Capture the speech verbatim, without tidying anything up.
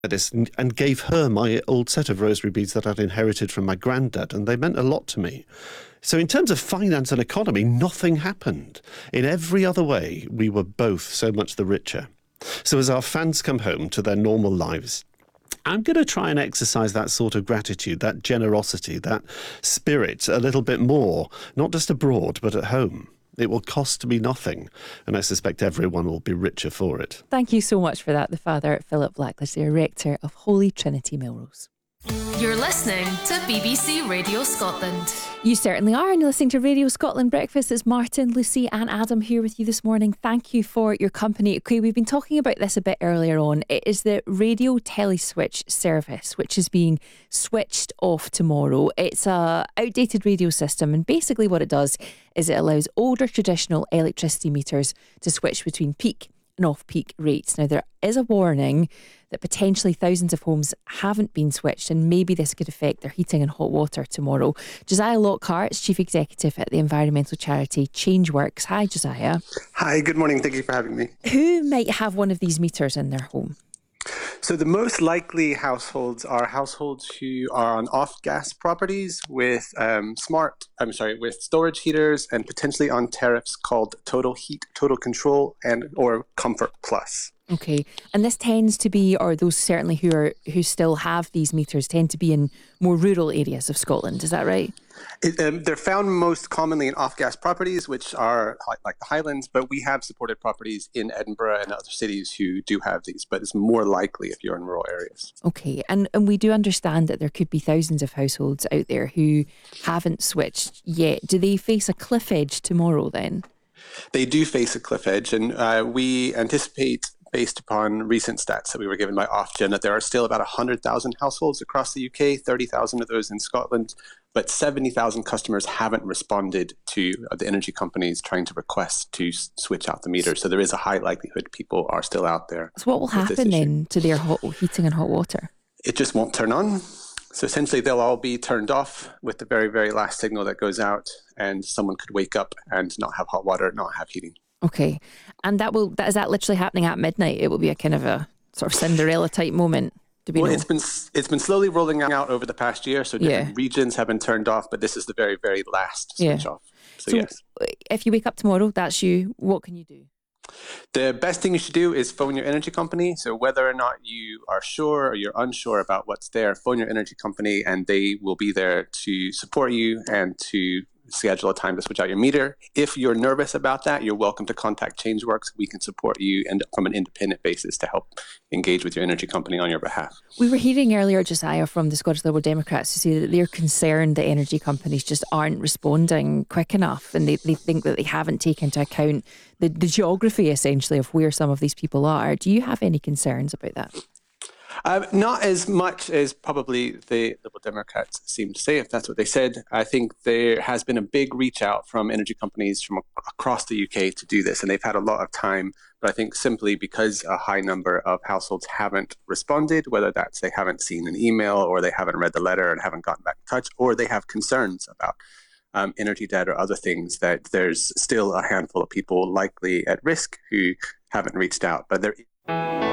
this and gave her my old set of rosary beads that I'd inherited from my granddad, and they meant a lot to me. So in terms of finance and economy, nothing happened. In every other way, we were both so much the richer. So as our fans come home to their normal lives, I'm going to try and exercise that sort of gratitude, that generosity, that spirit a little bit more, not just abroad, but at home. It will cost me nothing, and I suspect everyone will be richer for it. Thank you so much for that, the Father Philip Blackley, the Rector of Holy Trinity Melrose. You're listening to B B C Radio Scotland. You certainly are, and you're listening to Radio Scotland Breakfast. It's Martin, Lucy and Adam here with you this morning. Thank you for your company. Okay, we've been talking about this a bit earlier on. It is the Radio Teleswitch service, which is being switched off tomorrow. It's a outdated radio system, and basically what it does is it allows older traditional electricity meters to switch between peak and off-peak rates. Now, there is a warning that potentially thousands of homes haven't been switched, and maybe this could affect their heating and hot water tomorrow. Josiah Lockhart is Chief Executive at the environmental charity Changeworks. Hi, Josiah. Hi, good morning. Thank you for having me. Who might have one of these meters in their home? So the most likely households are households who are on off-gas properties with um, smart, I'm sorry, with storage heaters and potentially on tariffs called Total Heat, Total Control, and or Comfort Plus. Okay, and this tends to be, or those certainly who are who still have these meters tend to be in more rural areas of Scotland. Is that right? It, um, they're found most commonly in off-gas properties, which are like the Highlands, but we have supported properties in Edinburgh and other cities who do have these, but it's more likely if you're in rural areas. Okay, and, and we do understand that there could be thousands of households out there who haven't switched yet. Do they face a cliff edge tomorrow then? They do face a cliff edge, and uh, we anticipate, based upon recent stats that we were given by Ofgem, that there are still about one hundred thousand households across the U K, thirty thousand of those in Scotland, but seventy thousand customers haven't responded to the energy companies trying to request to s- switch out the meter. So there is a high likelihood people are still out there. So what will happen then to their hot heating and hot water? It just won't turn on. So essentially they'll all be turned off with the very, very last signal that goes out, and someone could wake up and not have hot water, not have heating. Okay, and that will that is that literally happening at midnight? It will be a kind of a sort of Cinderella type moment. Do we well, know? it's been it's been slowly rolling out over the past year. So different Yeah. regions have been turned off, but this is the very, very last switch Yeah. off. So, So yes, if you wake up tomorrow, that's you. What can you do? the best thing you should do is phone your energy company. So whether or not you are sure or you're unsure about what's there, phone your energy company, and they will be there to support you and to schedule a time to switch out your meter. If you're nervous about that, you're welcome to contact Changeworks. We can support you and from an independent basis to help engage with your energy company on your behalf. We were hearing earlier, Josiah, from the Scottish Liberal Democrats, to say that they're concerned that energy companies just aren't responding quick enough, and they, they think that they haven't taken into account the, the geography, essentially, of where some of these people are. Do you have any concerns about that? Uh, not as much as probably the Liberal Democrats seem to say, if that's what they said. I think there has been a big reach out from energy companies from ac- across the U K to do this, and they've had a lot of time. But I think simply because a high number of households haven't responded, whether that's they haven't seen an email or they haven't read the letter and haven't gotten back in touch, or they have concerns about um, energy debt or other things, that there's still a handful of people likely at risk who haven't reached out. But there